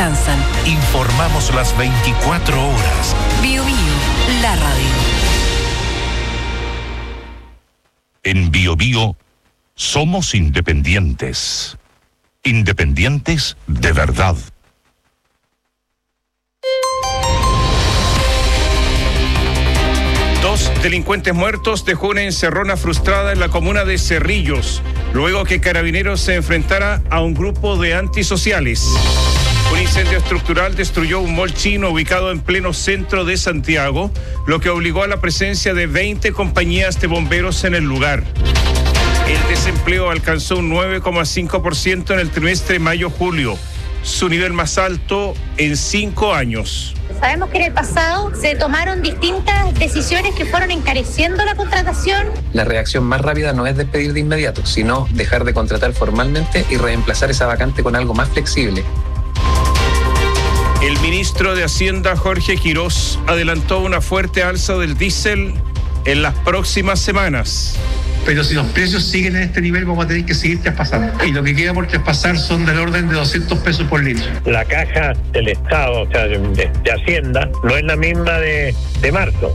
descansan. Informamos las 24 horas. Bio Bio, la radio. En Bio Bio somos independientes. Independientes de verdad. Dos delincuentes muertos dejó una encerrona frustrada en la comuna de Cerrillos, luego que Carabineros se enfrentara a un grupo de antisociales. Un incendio estructural destruyó un mall chino ubicado en pleno centro de Santiago, lo que obligó a la presencia de 20 compañías de bomberos en el lugar. El desempleo alcanzó un 9,5% en el trimestre mayo-julio, su nivel más alto en 5 años. Sabemos que en el pasado se tomaron distintas decisiones que fueron encareciendo la contratación. La reacción más rápida no es despedir de inmediato, sino dejar de contratar formalmente y reemplazar esa vacante con algo más flexible. El ministro de Hacienda, Jorge Quirós, adelantó una fuerte alza del diésel en las próximas semanas. Pero si los precios siguen en este nivel, vamos a tener que seguir traspasando. Y lo que queda por traspasar son del orden de 200 pesos por litro. La caja del Estado, o sea, de Hacienda, no es la misma de marzo.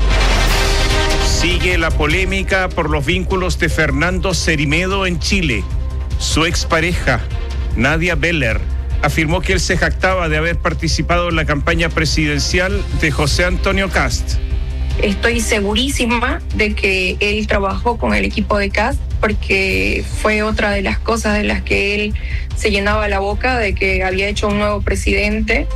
Sigue la polémica por los vínculos de Fernando Cerimedo en Chile. Su expareja, Nadia Beller, afirmó que él se jactaba de haber participado en la campaña presidencial de José Antonio Kast. Estoy segurísima de que él trabajó con el equipo de Kast porque fue otra de las cosas de las que él se llenaba la boca, de que había hecho un nuevo presidente.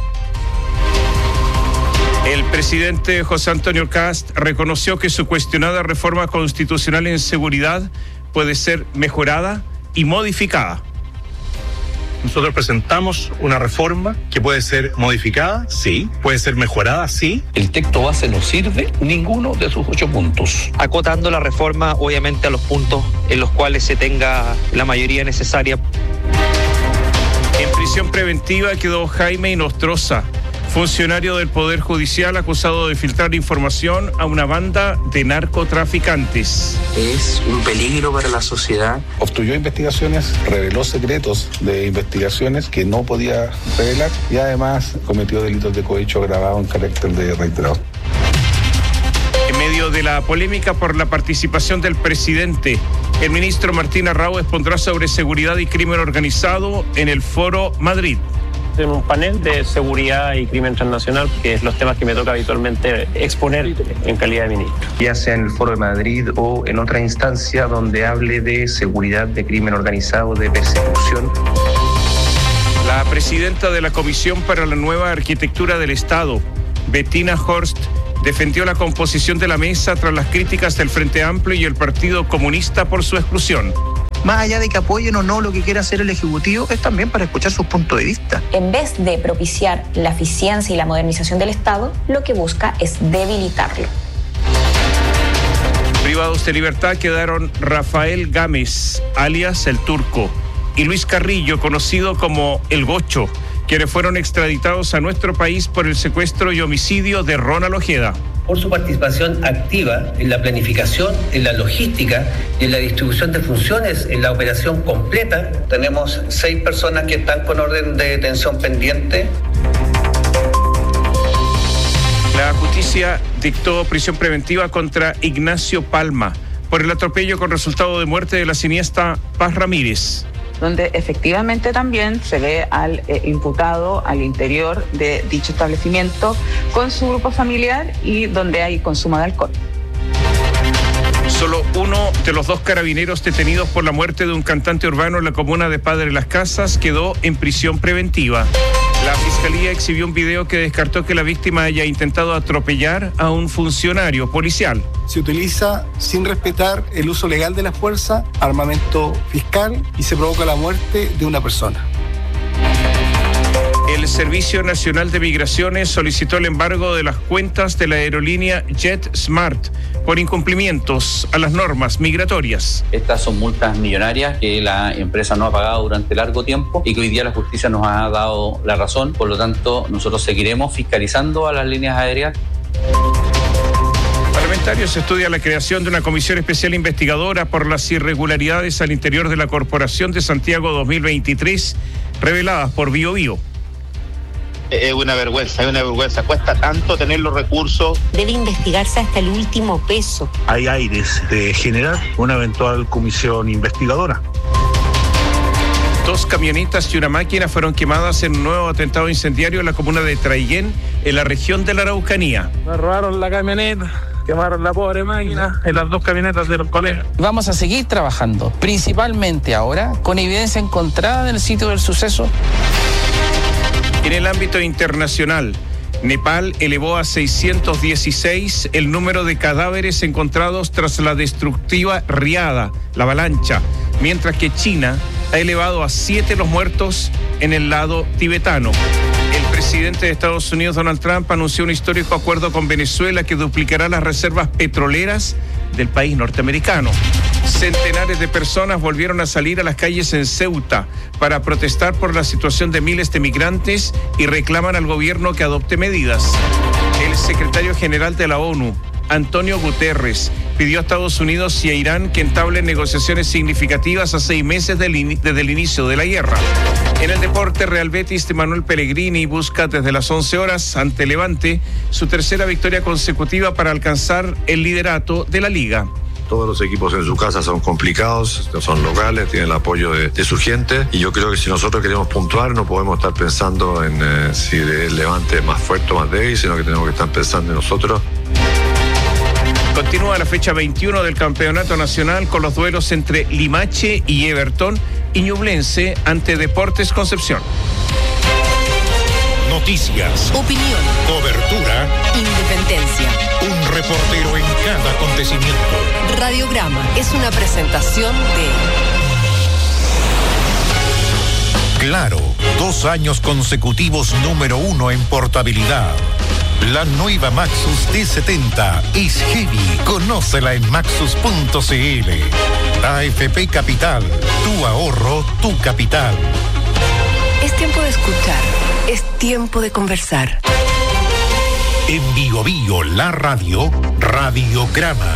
El presidente José Antonio Kast reconoció que su cuestionada reforma constitucional en seguridad puede ser mejorada y modificada. Nosotros presentamos una reforma que puede ser modificada, sí. Puede ser mejorada, sí. El texto base no sirve ninguno de sus 8 puntos. Acotando la reforma, obviamente, a los puntos en los cuales se tenga la mayoría necesaria. En prisión preventiva quedó Jaime Inostroza, funcionario del Poder Judicial acusado de filtrar información a una banda de narcotraficantes. Es un peligro para la sociedad. Obstruyó investigaciones, reveló secretos de investigaciones que no podía revelar y además cometió delitos de cohecho agravado en carácter de reiterado. En medio de la polémica por la participación del presidente, el ministro Martín Arrau expondrá sobre seguridad y crimen organizado en el Foro Madrid. En un panel de seguridad y crimen transnacional, que es los temas que me toca habitualmente exponer en calidad de ministro. Ya sea en el Foro de Madrid o en otra instancia donde hable de seguridad, de crimen organizado, de persecución. La presidenta de la Comisión para la Nueva Arquitectura del Estado, Bettina Horst, defendió la composición de la mesa tras las críticas del Frente Amplio y el Partido Comunista por su exclusión. Más allá de que apoyen o no lo que quiera hacer el Ejecutivo, es también para escuchar sus puntos de vista. En vez de propiciar la eficiencia y la modernización del Estado, lo que busca es debilitarlo. Privados de libertad quedaron Rafael Gámez, alias El Turco, y Luis Carrillo, conocido como El Gocho, quienes fueron extraditados a nuestro país por el secuestro y homicidio de Ronald Ojeda. Por su participación activa en la planificación, en la logística y en la distribución de funciones en la operación completa. Tenemos 6 personas que están con orden de detención pendiente. La justicia dictó prisión preventiva contra Ignacio Palma por el atropello con resultado de muerte de la cineasta Paz Ramírez, donde efectivamente también se ve al imputado al interior de dicho establecimiento con su grupo familiar y donde hay consumo de alcohol. Solo uno de los 2 carabineros detenidos por la muerte de un cantante urbano en la comuna de Padre Las Casas quedó en prisión preventiva. La fiscalía exhibió un video que descartó que la víctima haya intentado atropellar a un funcionario policial. Se utiliza sin respetar el uso legal de la fuerza, armamento fiscal y se provoca la muerte de una persona. El Servicio Nacional de Migraciones solicitó el embargo de las cuentas de la aerolínea JetSmart por incumplimientos a las normas migratorias. Estas son multas millonarias que la empresa no ha pagado durante largo tiempo y que hoy día la justicia nos ha dado la razón. Por lo tanto, nosotros seguiremos fiscalizando a las líneas aéreas. Parlamentarios estudian la creación de una comisión especial investigadora por las irregularidades al interior de la Corporación de Santiago 2023 reveladas por Bio Bio. es una vergüenza. Cuesta tanto tener los recursos. Debe investigarse hasta el último peso. Hay aires de generar una eventual comisión investigadora. 2 camionetas y una máquina fueron quemadas en un nuevo atentado incendiario en la comuna de Traiguén, en la región de la Araucanía. Me robaron la camioneta, quemaron la pobre máquina en las 2 camionetas de los colegas. Vamos a seguir trabajando, principalmente ahora, con evidencia encontrada en el sitio del suceso. En el ámbito internacional, Nepal elevó a 616 el número de cadáveres encontrados tras la destructiva riada, la avalancha, mientras que China ha elevado a 7 los muertos en el lado tibetano. El presidente de Estados Unidos, Donald Trump, anunció un histórico acuerdo con Venezuela que duplicará las reservas petroleras del país norteamericano. Centenares de personas volvieron a salir a las calles en Ceuta para protestar por la situación de miles de migrantes y reclaman al gobierno que adopte medidas. El secretario general de la ONU, Antonio Guterres, pidió a Estados Unidos y a Irán que entablen negociaciones significativas a 6 meses desde el inicio de la guerra. En el deporte, Real Betis de Manuel Pellegrini busca desde las 11 horas ante Levante su tercera victoria consecutiva para alcanzar el liderato de la liga. Todos los equipos en su casa son complicados, son locales, tienen el apoyo de su gente, y yo creo que si nosotros queremos puntuar no podemos estar pensando en si el Levante es más fuerte o más débil, sino que tenemos que estar pensando en nosotros. Continúa la fecha 21 del Campeonato Nacional con los duelos entre Limache y Everton y Ñublense ante Deportes Concepción. Noticias, opinión, cobertura, independencia. Un reportero en cada acontecimiento. Radiograma es una presentación de Claro, 2 años consecutivos número 1 en portabilidad. La nueva Maxus D70 es heavy. Conócela en maxus.cl. AFP Capital, tu ahorro, tu capital. Es tiempo de escuchar, es tiempo de conversar. En Bio Bio, la radio, Radiograma.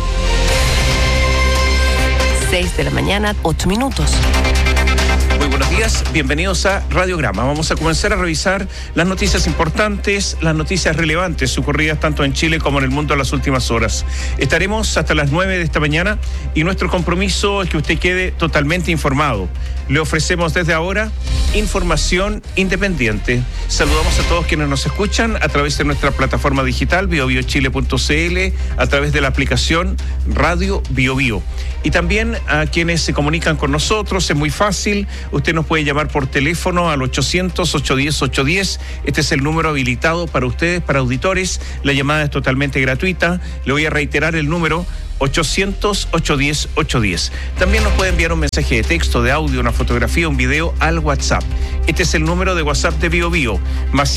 6 de la mañana, 8 minutos. Muy buenos días, bienvenidos a Radiograma. Vamos a comenzar a revisar las noticias importantes, las noticias relevantes ocurridas tanto en Chile como en el mundo en las últimas horas. Estaremos hasta las 9 de esta mañana y nuestro compromiso es que usted quede totalmente informado. Le ofrecemos desde ahora información independiente. Saludamos a todos quienes nos escuchan a través de nuestra plataforma digital biobiochile.cl, a través de la aplicación Radio Bio Bio. Y también a quienes se comunican con nosotros, es muy fácil. Usted nos puede llamar por teléfono al 800-810-810. Este es el número habilitado para ustedes, para auditores. La llamada es totalmente gratuita. Le voy a reiterar el número 800-810-810. También nos puede enviar un mensaje de texto, de audio, una fotografía, un video al WhatsApp. Este es el número de WhatsApp de Bio Bio, más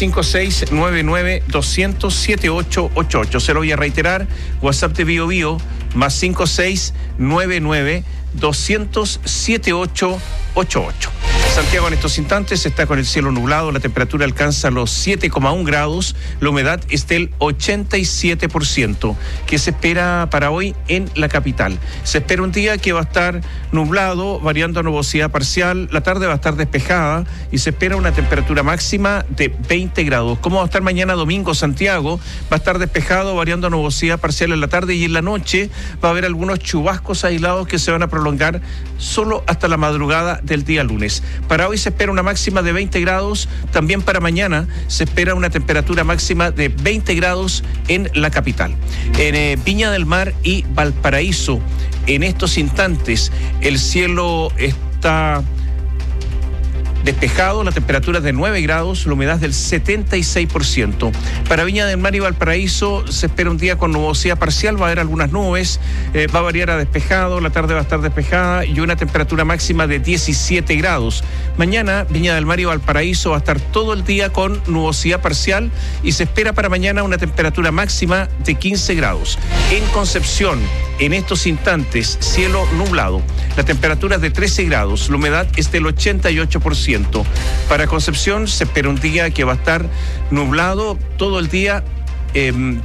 5699-200-7888. Se lo voy a reiterar, WhatsApp de Bio Bio, más 5699-200-7888. Santiago en estos instantes está con el cielo nublado, la temperatura alcanza los 7,1 grados, la humedad es del 87%. ¿Qué se espera para hoy en la capital? Se espera un día que va a estar nublado, variando a nubosidad parcial, la tarde va a estar despejada y se espera una temperatura máxima de 20 grados. ¿Cómo va a estar mañana domingo Santiago? Va a estar despejado, variando a nubosidad parcial en la tarde y en la noche va a haber algunos chubascos aislados que se van a prolongar solo hasta la madrugada del día lunes. Para hoy se espera una máxima de 20 grados, también para mañana se espera una temperatura máxima de 20 grados en la capital. En Viña del Mar y Valparaíso, en estos instantes, el cielo está despejado, la temperatura es de 9 grados, la humedad del 76%. Para Viña del Mar y Valparaíso se espera un día con nubosidad parcial, va a haber algunas nubes, va a variar a despejado, la tarde va a estar despejada y una temperatura máxima de 17 grados. Mañana Viña del Mar y Valparaíso va a estar todo el día con nubosidad parcial y se espera para mañana una temperatura máxima de 15 grados. En Concepción, en estos instantes, cielo nublado, la temperatura es de 13 grados, la humedad es del 88%. Para Concepción se espera un día que va a estar nublado todo el día,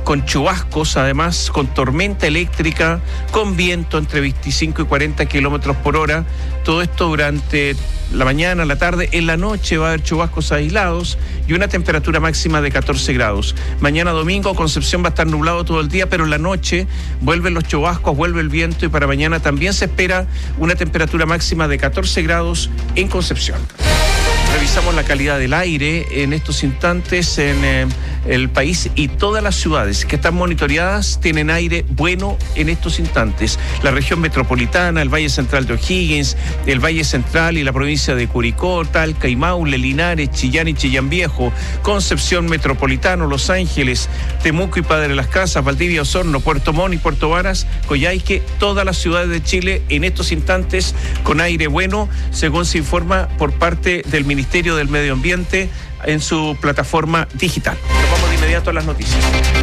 con chubascos, además con tormenta eléctrica, con viento entre 25 y 40 kilómetros por hora. Todo esto durante la mañana, la tarde. En la noche va a haber chubascos aislados y una temperatura máxima de 14 grados. Mañana domingo Concepción va a estar nublado todo el día, pero en la noche vuelven los chubascos, vuelve el viento, y para mañana también se espera una temperatura máxima de 14 grados en Concepción. Revisamos la calidad del aire en estos instantes en el país, y todas las ciudades que están monitoreadas tienen aire bueno en estos instantes. La región metropolitana, el Valle Central de O'Higgins, el Valle Central y la provincia de Curicó, Talca y Maule, Linares, Chillán y Chillán Viejo, Concepción Metropolitano, Los Ángeles, Temuco y Padre Las Casas, Valdivia, Osorno, Puerto Montt y Puerto Varas, Coyhaique, todas las ciudades de Chile en estos instantes con aire bueno, según se informa por parte del Ministerio del Medio Ambiente en su plataforma digital. Nos vamos de inmediato a las noticias.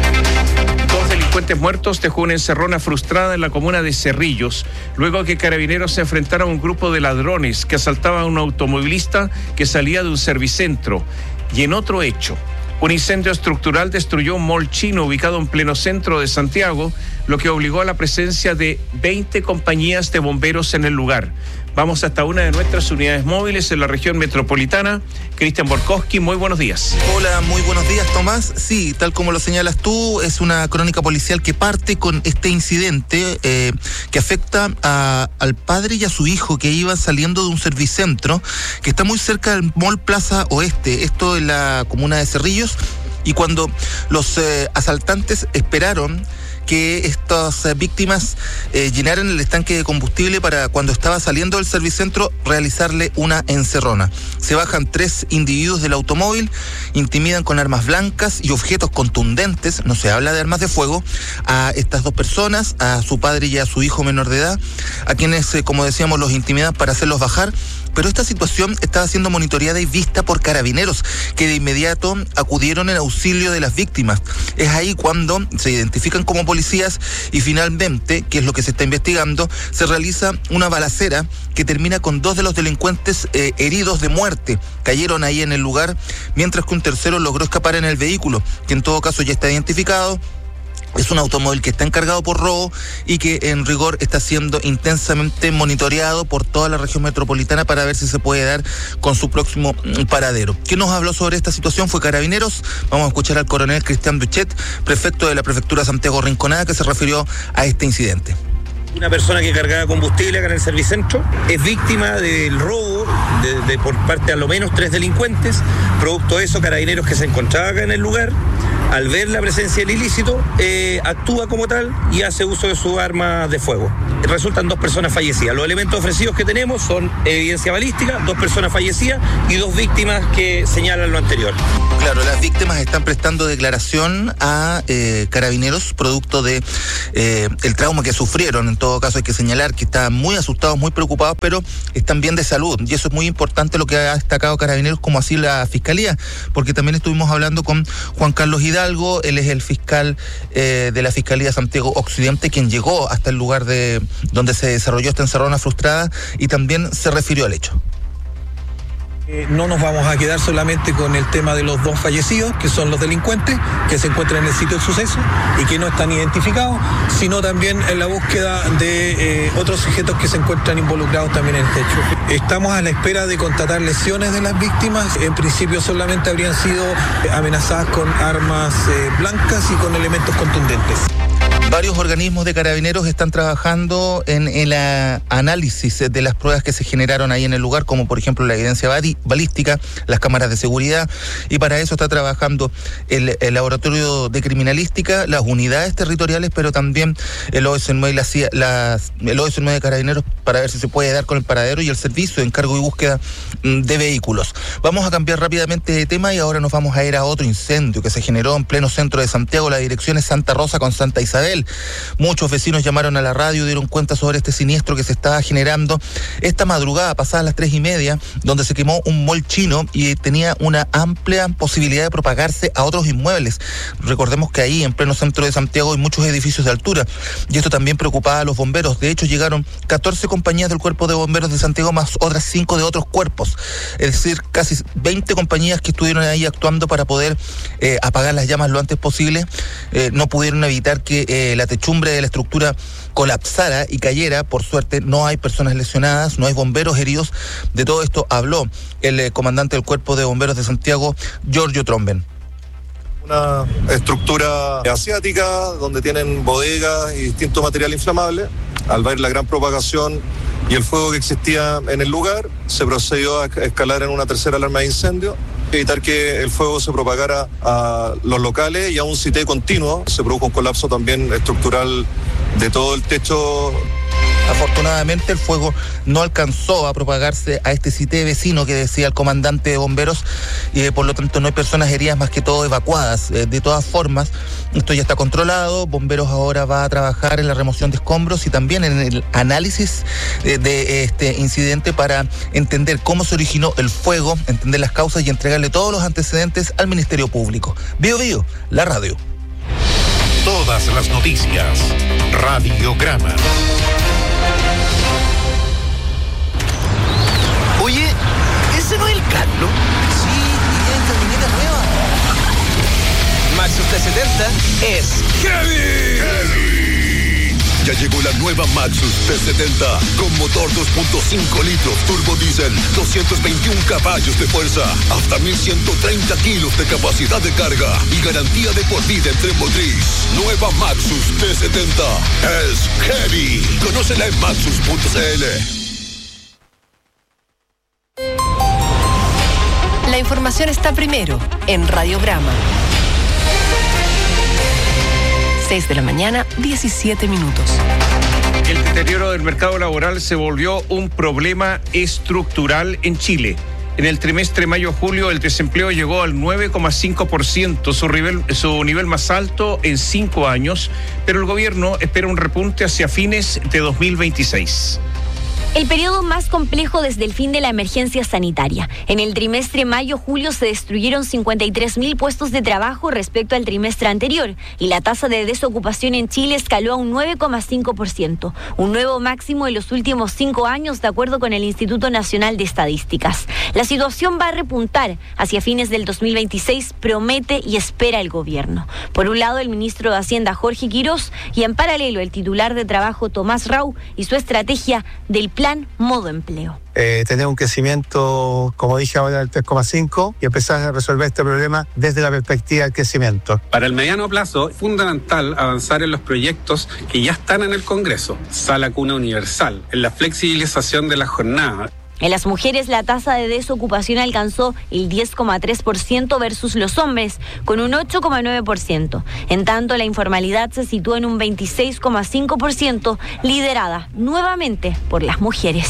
2 delincuentes muertos dejó una encerrona frustrada en la comuna de Cerrillos, luego que Carabineros se enfrentara a un grupo de ladrones que asaltaba a un automovilista que salía de un servicentro. Y en otro hecho, un incendio estructural destruyó un mall chino ubicado en pleno centro de Santiago, lo que obligó a la presencia de 20 compañías de bomberos en el lugar. Vamos hasta una de nuestras unidades móviles en la región metropolitana. Cristian Borkowski, muy buenos días. Hola, muy buenos días, Tomás. Sí, tal como lo señalas tú, es una crónica policial que parte con este incidente que afecta al padre y a su hijo que iban saliendo de un servicentro que está muy cerca del Mall Plaza Oeste, esto en la comuna de Cerrillos, y cuando los asaltantes esperaron que estas víctimas llenaran el estanque de combustible para, cuando estaba saliendo del servicentro, realizarle una encerrona. Se bajan 3 individuos del automóvil, intimidan con armas blancas y objetos contundentes, no se habla de armas de fuego, a estas 2 personas, a su padre y a su hijo menor de edad, a quienes, como decíamos, los intimidan para hacerlos bajar. Pero esta situación estaba siendo monitoreada y vista por Carabineros, que de inmediato acudieron en auxilio de las víctimas. Es ahí cuando se identifican como policías y finalmente, que es lo que se está investigando, se realiza una balacera que termina con 2 de los delincuentes heridos de muerte. Cayeron ahí en el lugar, mientras que un tercero logró escapar en el vehículo, que en todo caso ya está identificado. Es un automóvil que está encargado por robo y que en rigor está siendo intensamente monitoreado por toda la región metropolitana para ver si se puede dar con su próximo paradero. ¿Quién nos habló sobre esta situación? Fue Carabineros. Vamos a escuchar al coronel Cristian Duchet, prefecto de la prefectura Santiago Rinconada, que se refirió a este incidente. Una persona que cargaba combustible acá en el servicentro es víctima del robo de por parte a lo menos 3 delincuentes. Producto de eso, Carabineros, que se encontraba acá en el lugar, al ver la presencia del ilícito, actúa como tal y hace uso de su arma de fuego. Resultan 2 personas fallecidas. Los elementos ofrecidos que tenemos son evidencia balística, 2 personas fallecidas y 2 víctimas que señalan lo anterior. Claro, las víctimas están prestando declaración a Carabineros producto de el trauma que sufrieron. En todo caso hay que señalar que están muy asustados, muy preocupados, pero están bien de salud, y eso es muy importante lo que ha destacado Carabineros, como así la Fiscalía, porque también estuvimos hablando con Juan Carlos Hidalgo. Él es el fiscal de la Fiscalía Santiago Occidente, quien llegó hasta el lugar de donde se desarrolló esta encerrona frustrada, y también se refirió al hecho. No nos vamos a quedar solamente con el tema de los 2 fallecidos, que son los delincuentes, que se encuentran en el sitio del suceso y que no están identificados, sino también en la búsqueda de otros sujetos que se encuentran involucrados también en este hecho. Estamos a la espera de constatar lesiones de las víctimas. En principio solamente habrían sido amenazadas con armas blancas y con elementos contundentes. Varios organismos de Carabineros están trabajando en el análisis de las pruebas que se generaron ahí en el lugar, como por ejemplo la evidencia balística, las cámaras de seguridad, y para eso está trabajando el laboratorio de criminalística, las unidades territoriales, pero también el OS9 el OS9 de Carabineros, para ver si se puede dar con el paradero y el servicio de encargo y búsqueda de vehículos. Vamos a cambiar rápidamente de tema y ahora nos vamos a ir a otro incendio que se generó en pleno centro de Santiago. La dirección es Santa Rosa con Santa Isabel. civil. Muchos vecinos llamaron a la radio, dieron cuenta sobre este siniestro que se estaba generando esta madrugada, pasadas las 3:30, donde se quemó un mall chino y tenía una amplia posibilidad de propagarse a otros inmuebles. Recordemos que ahí, en pleno centro de Santiago, hay muchos edificios de altura, y esto también preocupaba a los bomberos. De hecho, llegaron 14 compañías del Cuerpo de Bomberos de Santiago, más otras 5 de otros cuerpos. Es decir, casi 20 compañías que estuvieron ahí actuando para poder apagar las llamas lo antes posible. No pudieron evitar que la techumbre de la estructura colapsara y cayera. Por suerte, no hay personas lesionadas, no hay bomberos heridos. De todo esto habló el comandante del Cuerpo de Bomberos de Santiago, Giorgio Tromben. Una estructura asiática donde tienen bodegas y distinto material inflamable. Al ver la gran propagación y el fuego que existía en el lugar, se procedió a escalar en una tercera alarma de incendio, evitar que el fuego se propagara a los locales y a un CITE continuo. Se produjo un colapso también estructural de todo el techo. Afortunadamente el fuego no alcanzó a propagarse a este CITE vecino que decía el comandante de bomberos, y por lo tanto no hay personas heridas, más que todo evacuadas. De todas formas, esto ya está controlado. Bomberos ahora va a trabajar en la remoción de escombros y también en el análisis de este incidente para entender cómo se originó el fuego, entender las causas y entregarle todos los antecedentes al Ministerio Público. Bio Bio, la radio. Todas las noticias. Radiograma. Oye, ¿ese no es el Carlos? Sí, y esta camioneta nueva. Maxus T70 es Heavy. Ya llegó la nueva Maxus T70 con motor 2.5 litros turbo diésel, 221 caballos de fuerza, hasta 1.130 kilos de capacidad de carga y garantía de por vida en tren motriz. Nueva Maxus T70 es Heavy. Conócela en maxus.cl. La información está primero en Radiograma. 6 de la mañana, 17 minutos. El deterioro del mercado laboral se volvió un problema estructural en Chile. En el trimestre mayo-julio el desempleo llegó al 9,5%, su nivel más alto en 5 años, pero el gobierno espera un repunte hacia fines de 2026. El periodo más complejo desde el fin de la emergencia sanitaria. En el trimestre mayo-julio se destruyeron 53.000 puestos de trabajo respecto al trimestre anterior y la tasa de desocupación en Chile escaló a un 9,5%, un nuevo máximo en los últimos 5 años de acuerdo con el Instituto Nacional de Estadísticas. La situación va a repuntar hacia fines del 2026, promete y espera el gobierno. Por un lado, el ministro de Hacienda Jorge Quirós y en paralelo el titular de Trabajo Tomás Rau y su estrategia del plan Modo Empleo. Tener un crecimiento, como dije ahora, del 3,5 y empezar a resolver este problema desde la perspectiva del crecimiento. Para el mediano plazo, es fundamental avanzar en los proyectos que ya están en el Congreso. Sala Cuna Universal, en la flexibilización de la jornada. En las mujeres la tasa de desocupación alcanzó el 10,3% versus los hombres, con un 8,9%. En tanto, la informalidad se situó en un 26,5%, liderada nuevamente por las mujeres.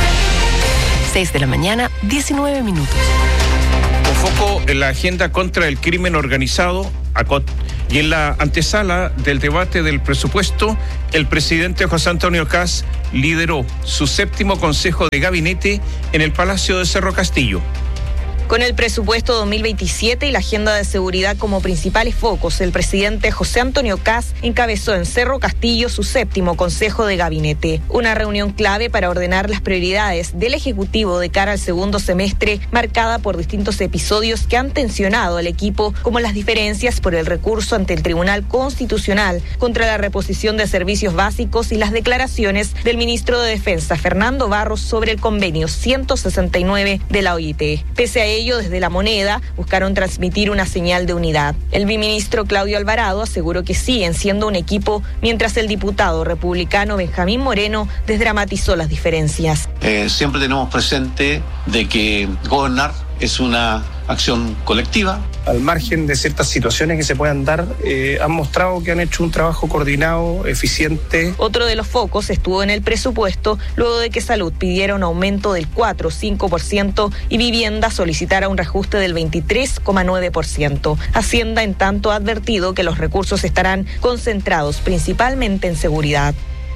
6 de la mañana, 19 minutos. Con foco en la agenda contra el crimen organizado, y en la antesala del debate del presupuesto, el presidente José Antonio Kast lideró su 7º Consejo de Gabinete en el Palacio de Cerro Castillo. Con el presupuesto 2027 y la agenda de seguridad como principales focos, el presidente José Antonio Kast encabezó en Cerro Castillo su 7º Consejo de Gabinete, una reunión clave para ordenar las prioridades del Ejecutivo de cara al segundo semestre, marcada por distintos episodios que han tensionado al equipo, como las diferencias por el recurso ante el Tribunal Constitucional contra la reposición de servicios básicos y las declaraciones del ministro de Defensa, Fernando Barros, sobre el convenio 169 de la OIT. Pese a ello, desde La Moneda buscaron transmitir una señal de unidad. El viceministro Claudio Alvarado aseguró que siguen siendo un equipo, mientras el diputado republicano Benjamín Moreno desdramatizó las diferencias. Siempre tenemos presente de que gobernar es una acción colectiva. Al margen de ciertas situaciones que se puedan dar, han mostrado que han hecho un trabajo coordinado, eficiente. Otro de los focos estuvo en el presupuesto, luego de que Salud pidiera un aumento del 4,5% y Vivienda solicitara un reajuste del 23,9%. Hacienda, en tanto, ha advertido que los recursos estarán concentrados principalmente en seguridad.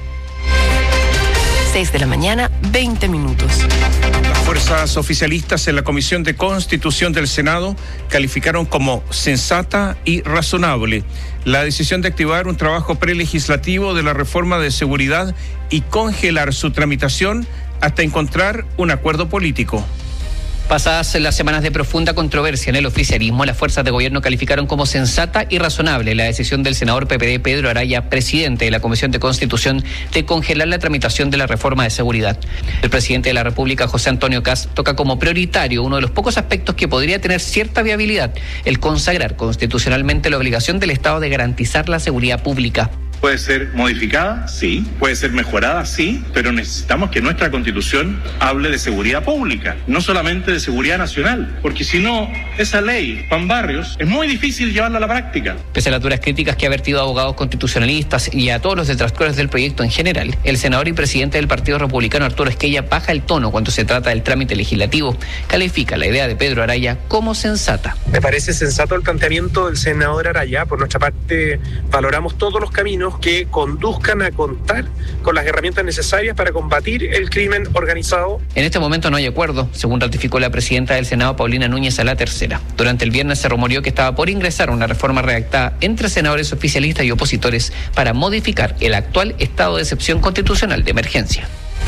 6 de la mañana, 20 minutos. Las fuerzas oficialistas en la Comisión de Constitución del Senado calificaron como sensata y razonable la decisión de activar un trabajo prelegislativo de la reforma de seguridad y congelar su tramitación hasta encontrar un acuerdo político. Pasadas las semanas de profunda controversia en el oficialismo, las fuerzas de gobierno calificaron como sensata y razonable la decisión del senador PPD Pedro Araya, presidente de la Comisión de Constitución, de congelar la tramitación de la reforma de seguridad. El presidente de la República, José Antonio Kast, toca como prioritario uno de los pocos aspectos que podría tener cierta viabilidad: el consagrar constitucionalmente la obligación del Estado de garantizar la seguridad pública. Puede ser modificada, sí. Puede ser mejorada, sí. Pero necesitamos que nuestra Constitución hable de seguridad pública, no solamente de seguridad nacional. Porque si no, esa ley, Juan Barrios, es muy difícil llevarla a la práctica. Pese a las duras críticas que ha vertido a abogados constitucionalistas y a todos los detractores del proyecto en general, el senador y presidente del Partido Republicano, Arturo Esquella, baja el tono cuando se trata del trámite legislativo. Califica la idea de Pedro Araya como sensata. Me parece sensato el planteamiento del senador Araya. Por nuestra parte, valoramos todos los caminos que conduzcan a contar con las herramientas necesarias para combatir el crimen organizado. En este momento no hay acuerdo, según ratificó la presidenta del Senado, Paulina Núñez, a la tercera. Durante el viernes se rumoreó que estaba por ingresar una reforma redactada entre senadores oficialistas y opositores para modificar el actual estado de excepción constitucional de emergencia.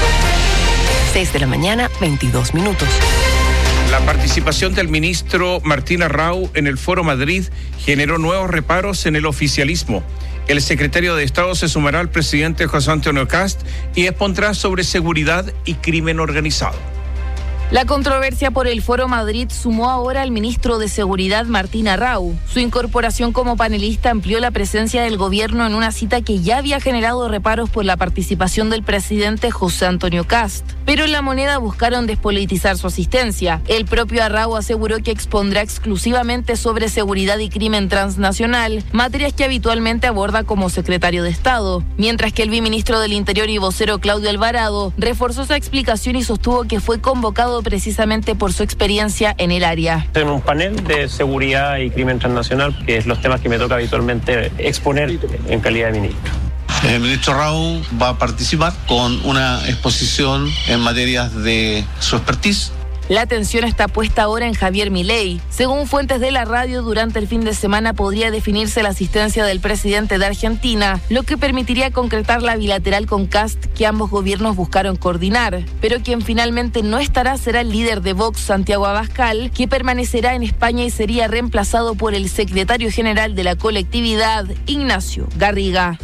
6 de la mañana, 22 minutos. La participación del ministro Martín Arrau en el Foro Madrid generó nuevos reparos en el oficialismo. El secretario de Estado se sumará al presidente José Antonio Kast y expondrá sobre seguridad y crimen organizado. La controversia por el Foro Madrid sumó ahora al ministro de Seguridad, Martín Arrau. Su incorporación como panelista amplió la presencia del gobierno en una cita que ya había generado reparos por la participación del presidente José Antonio Kast. Pero en La Moneda buscaron despolitizar su asistencia. El propio Arrau aseguró que expondrá exclusivamente sobre seguridad y crimen transnacional, materias que habitualmente aborda como secretario de Estado. Mientras que el viceministro del Interior y vocero Claudio Alvarado reforzó esa explicación y sostuvo que fue convocado precisamente por su experiencia en el área. En un panel de seguridad y crimen transnacional, que es los temas que me toca habitualmente exponer en calidad de ministro. El ministro Arrau va a participar con una exposición en materias de su expertise. La atención está puesta ahora en Javier Milei. Según fuentes de la radio, durante el fin de semana podría definirse la asistencia del presidente de Argentina, lo que permitiría concretar la bilateral con Kast que ambos gobiernos buscaron coordinar. Pero quien finalmente no estará será el líder de Vox, Santiago Abascal, que permanecerá en España y sería reemplazado por el secretario general de la colectividad, Ignacio Garriga.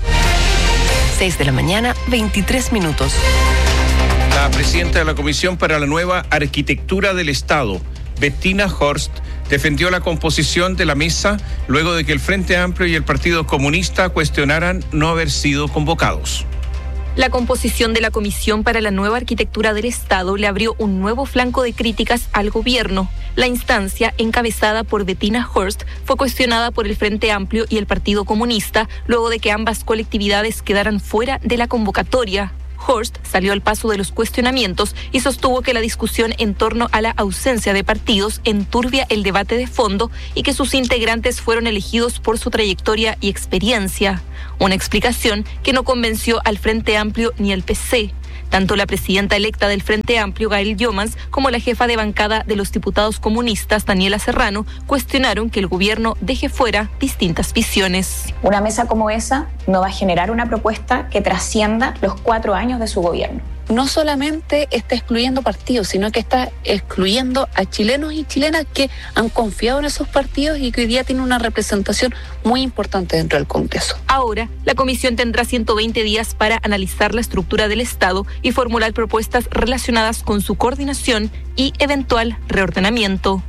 6 de la mañana, 23 minutos. La presidenta de la Comisión para la Nueva Arquitectura del Estado, Bettina Horst, defendió la composición de la mesa luego de que el Frente Amplio y el Partido Comunista cuestionaran no haber sido convocados. La composición de la Comisión para la Nueva Arquitectura del Estado le abrió un nuevo flanco de críticas al gobierno. La instancia, encabezada por Bettina Horst, fue cuestionada por el Frente Amplio y el Partido Comunista luego de que ambas colectividades quedaran fuera de la convocatoria. Horst salió al paso de los cuestionamientos y sostuvo que la discusión en torno a la ausencia de partidos enturbia el debate de fondo y que sus integrantes fueron elegidos por su trayectoria y experiencia. Una explicación que no convenció al Frente Amplio ni al PC. Tanto la presidenta electa del Frente Amplio, Gael Llomans, como la jefa de bancada de los diputados comunistas, Daniela Serrano, cuestionaron que el gobierno deje fuera distintas visiones. Una mesa como esa no va a generar una propuesta que trascienda los 4 años de su gobierno. No solamente está excluyendo partidos, sino que está excluyendo a chilenos y chilenas que han confiado en esos partidos y que hoy día tienen una representación muy importante dentro del Congreso. Ahora, la comisión tendrá 120 días para analizar la estructura del Estado y formular propuestas relacionadas con su coordinación y eventual reordenamiento.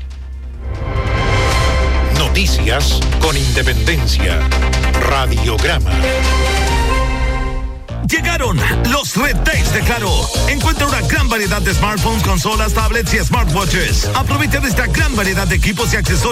Noticias con independencia. Radiograma. Llegaron los Red Days de Claro. Encuentra una gran variedad de smartphones, consolas, tablets y smartwatches. Aprovecha de esta gran variedad de equipos y accesorios